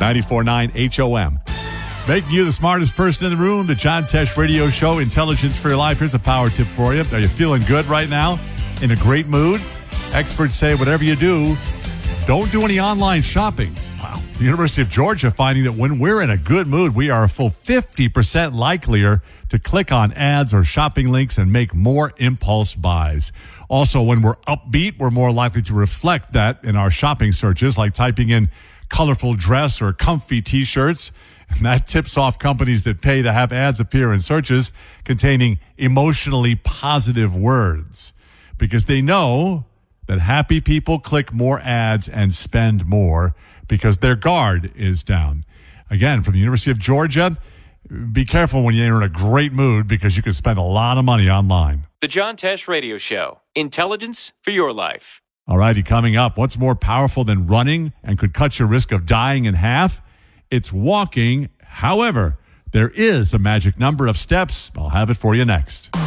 94.9 HOM. Making you the smartest person in the room, the John Tesh Radio Show, Intelligence for Your Life. Here's a power tip for you. Are you feeling good right now? In a great mood? Experts say whatever you do, don't do any online shopping. Wow. The University of Georgia finding that when we're in a good mood, we are a full 50% likelier to click on ads or shopping links and make more impulse buys. Also, when we're upbeat, we're more likely to reflect that in our shopping searches, like typing in colorful dress or comfy T-shirts. And that tips off companies that pay to have ads appear in searches containing emotionally positive words, because they know that happy people click more ads and spend more because their guard is down. Again, from the University of Georgia, be careful when you're in a great mood because you can spend a lot of money online. The John Tesh Radio Show. Intelligence for your life. All righty, coming up, what's more powerful than running and could cut your risk of dying in half? It's walking. However, there is a magic number of steps. I'll have it for you next.